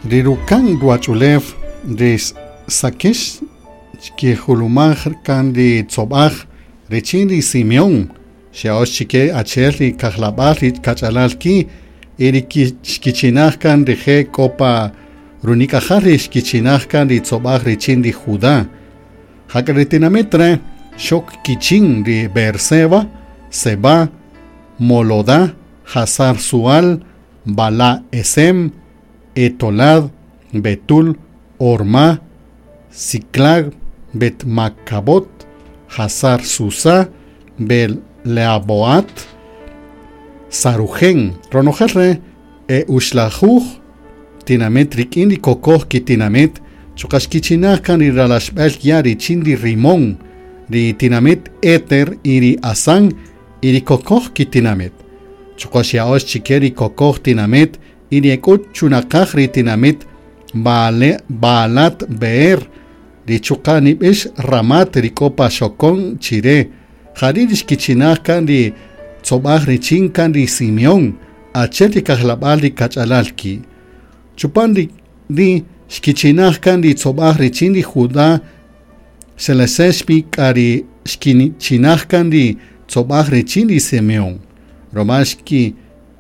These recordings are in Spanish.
Rirukan Ruachulev Ris Sakish que Hulumach kan di Tzobach Richin di Simeon Shaosh Chike Acherli Kahlabari Kachalalki Eriki Shkichinach kan di He Copa Runika Harish Kichinach kan di Tzobach Richin di Judá Hakretinametre Shok Kichin di Berseba Seba Molodá Hazar Sual Bala Esem Etolad, Betul, Orma, Siklag, Bet Makabot, Hazar Susa, Bel Leaboat, Sarujen, Ronojerre, Ushlajuj, Tinamet Rikindi Kokoh Kitinamet, Chokashkichinakan y Ralashbel Yari Chindi Rimon, Ri Tinamet Eter, Iri Asan, Iri Kokoh Kitinamet, Chokashiaosh Chikeri Kokoh Tinamet, Iriekut chunakahri tinamit baalat beer richukani ish ramat rikopa shokon chire harirish kichinakan di tzobach richinkan di Simeón acheti kahlabal di kachalalki chupan di shkichinahkan di tzobach richin di Judá seleseshpi kari shkichinahkan di tzobach richin di Simeón romashki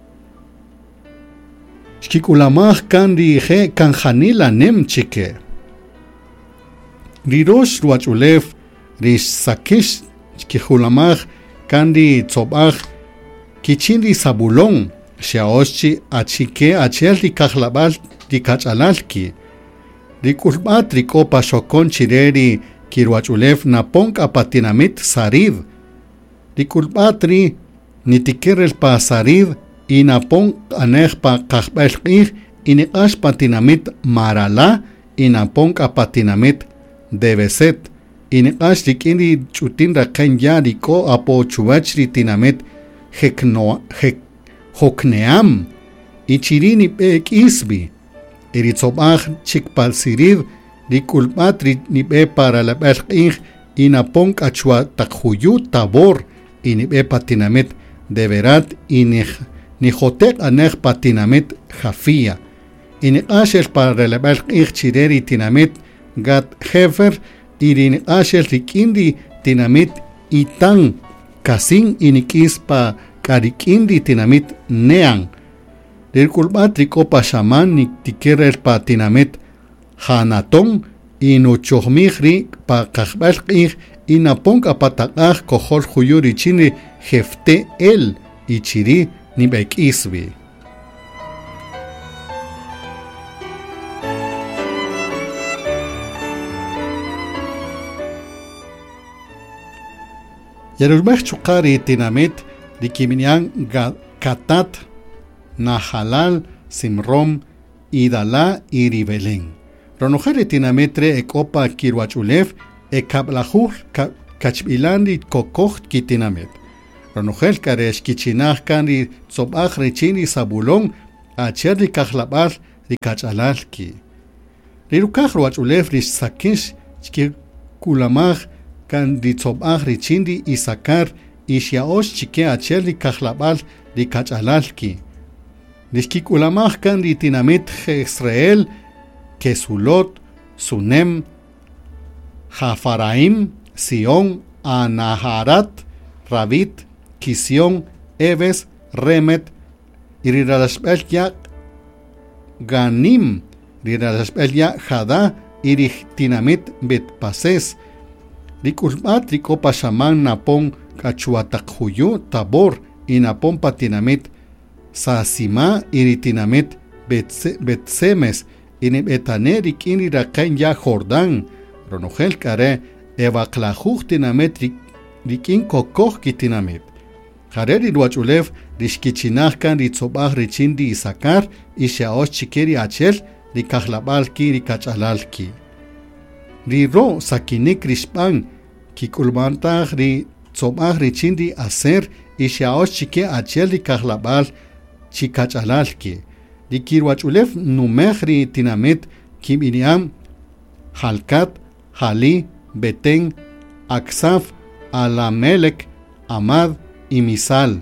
Shkikulamach kan di he kanjanila nem chike. Rirosh ruachulev rish sakish shkikulamach kan di tzobach kichin di Zabulón shaoshi achike achel di kahlabal di kachalalki. Di kulbat rikopa shokon chireri kiruachulev naponk apatinamit sarid. Di kulbatri nitikerel pa sarid Inapon anejpa kahbelqih iniqash patinamit marala inapon patinamit debeset iniqash rikindi chutin raqen ya riko apo chuachri tinamit hokneam ichirini pek isbi iritsobach chikpal sirid rikulpatri nibe para la belqih inapon achua takhuyu tabor inibe patinamit deberat Nijotek anech patinamit jafia. Iniqashel para relevar chireri tinamit gat hefer iniqashel rikindi tinamit itan kasin inikis pa karikindi tinamit nean. Rilkulbat rikopa shaman niktikerel pa tinamit hanaton inuchohmihri pa kahbalqih inapong apatakah kohol huyuri chini jefte el ichiri Nibek isbi. Yerulmech chukari tinamit dikiminian katat nahalal simrom idala iribelen. Ronojere tinametre ekopa kiruachulev ekablahur kachbilandi kokocht kitinamet. Ranujel karesh kichinach kandi tzobach richini Zabulón acher di kahlabal di kachalalki. Rirukach ruachulev rish sakish chki kulamach kandi tzobach richindi Isakar ishiaosh chike acher di kahlabal di kachalalki. Rishki kulamach kandi tinamit Israel Kesulot Sunem Hafaraim Sion Anaharat Rabit Kisión, Eves, Remet, Irirashbelya, Ganim, Irirashbelya, Jada, Irihtinamit, Betpases, Rikulmat, Rikopa Shaman, Napon, Kachuatakhuyu, Tabor, Inapon Patinamit, Sasima, Iritinamit, Betsemes, Inibetanerik, Iniraken ya Jordán, Ronogel Kare, Evaklajuchtinamit, Rikin Kokoch Kitinamit. Hareri ruachulev rishkichinachkan ritzobach richindi Isakar ishaosh chikeri achel rikahlabalki rikachalalki. Riro sakinik rishpan kikulmantach ritzobach richindi aser ishaosh chike achel rikahlabal chikachalalki. Rikiruachulev numech ritinamet kiminiam halkat hali beten aksaf alamelek amad y Misal,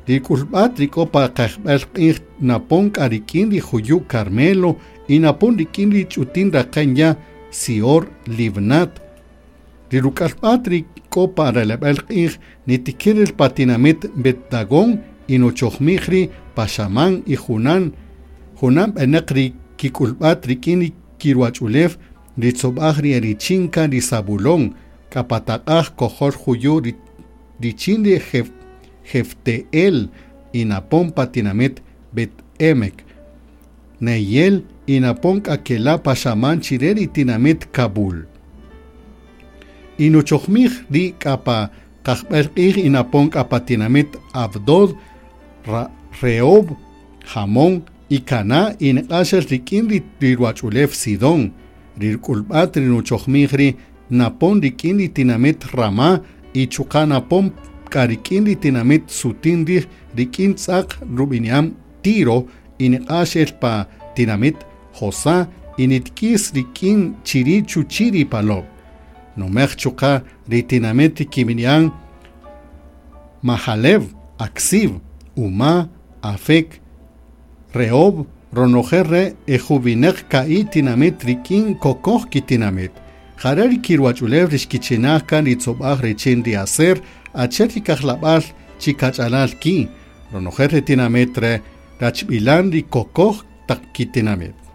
Di kulbat rikopa kahbalqih napon arikin di Juyu Carmelo y napon rikin di chutin rakanya Sior Livnat. Di rukalbat rikopa ralabalqih nitikir el patinamit betdagón y nochochmihri Pashamán y Junan. Junan benakri kikulbat rikin kiruachulev ritsobahri erichinka di Zabulón kapatakah kohor Juyu richin di Jefteel inapon patinamet bet emek. Neyel inapon akela Pashamán chireri tinamet Kabul. Inochochmich di kapa kahberqih inapon kapatinamet Abdod, Reob, Hamón y Caná in asher rikin riruachulev Sidón. Rirkulbat rinochochmihri napon rikin tinamet Ramá y chukanapon karikin tinamit sutindi rikin tzak Rubiniam Tiro in asher pa tinamit Josa initkis rikin chiri chuchiri palob. No merchuka ritinamit kiminian Mahalev, Aksiv, Uma, Afek, Reob, Ronojerre, Ejubinek kai tinamit rikin kokoh kitinamit. Harari kirwachulev rishkichinaka ritzobah rechin riaser Acheti kahlabal chikachalal ki, ronojer tinametre, rachbilandi kokoh takitinamit.